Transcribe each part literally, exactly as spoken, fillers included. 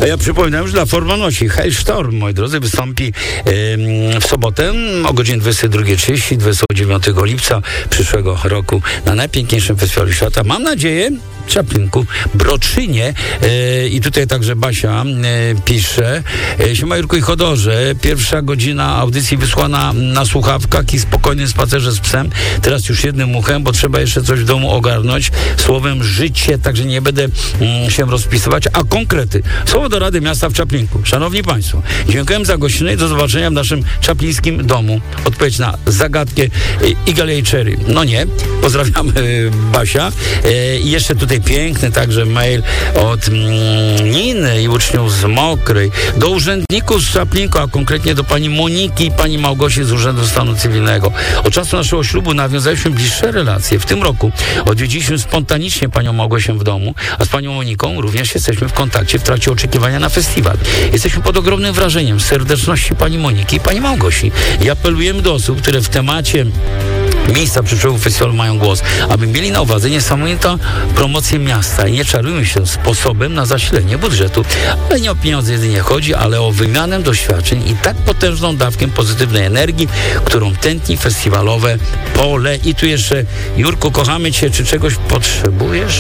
A ja przypominam, że dla formalności Hailstorm, moi drodzy, wystąpi yy, w sobotę o godzinie dwudziestej drugiej trzydzieści, dwudziestego dziewiątego lipca przyszłego roku na najpiękniejszym festiwalu świata. Mam nadzieję, w Czaplinku, Broczynie yy, i tutaj także Basia yy, pisze: yy, Siema Jurku i Chodorze, pierwsza godzina audycji wysłana na słuchawkach i spokojnym spacerze z psem, teraz już jednym uchem, bo trzeba jeszcze coś w domu ogarnąć, słowem życie, także nie będę yy, się rozpisywać, a konkrety. Słowo do Rady Miasta w Czaplinku. Szanowni Państwo, dziękuję za gościnę i do zobaczenia w naszym czaplińskim domu. Odpowiedź na zagadkę yy, Eagle Eye Cherry. No nie, pozdrawiamy yy, Basia yy, i jeszcze tutaj piękny także mail od mm, Niny i uczniów z Mokrej do urzędników z Czaplinku, a konkretnie do pani Moniki i pani Małgosi z Urzędu Stanu Cywilnego. Od czasu naszego ślubu nawiązaliśmy bliższe relacje. W tym roku odwiedziliśmy spontanicznie panią Małgosię w domu, a z panią Moniką również jesteśmy w kontakcie w trakcie oczekiwania na festiwal. Jesteśmy pod ogromnym wrażeniem serdeczności pani Moniki i pani Małgosi i apelujemy do osób, które w temacie miejsca przyszłego festiwalu mają głos, aby mieli na uwadze niesamowitą promocję miasta i nie czarujmy się sposobem na zasilenie budżetu. Ale nie o pieniądze jedynie chodzi, ale o wymianę doświadczeń i tak potężną dawkę pozytywnej energii, którą tętni festiwalowe pole. I tu jeszcze, Jurku, kochamy cię, czy czegoś potrzebujesz?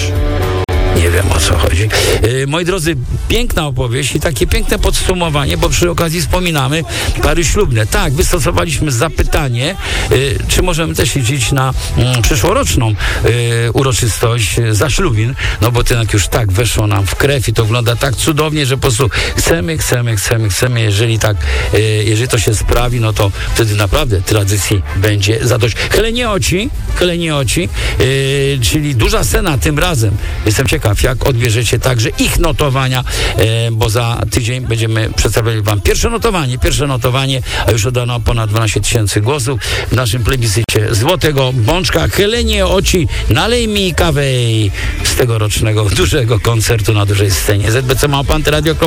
Nie wiem, o co chodzi. Yy, moi drodzy, piękna opowieść i takie piękne podsumowanie, bo przy okazji wspominamy pary ślubne. Tak, wystosowaliśmy zapytanie, yy, czy możemy też liczyć na yy, przyszłoroczną yy, uroczystość zaślubin, no bo to jednak już tak weszło nam w krew i to wygląda tak cudownie, że po prostu chcemy, chcemy, chcemy, chcemy. Jeżeli tak, yy, jeżeli to się sprawi, no to wtedy naprawdę tradycji będzie zadość. Helenie Oci, Helenie Oci, yy, czyli duża scena tym razem. Jestem ciekaw, jak odbierzecie także ich notowania, e, bo za tydzień będziemy przedstawiali wam pierwsze notowanie, pierwsze notowanie, a już oddano ponad dwanaście tysięcy głosów w naszym plebiscycie Złotego Bączka. Helenie Oci, nalej mi kawę z tegorocznego dużego koncertu na dużej scenie. Z B C Małpa, Antyradio.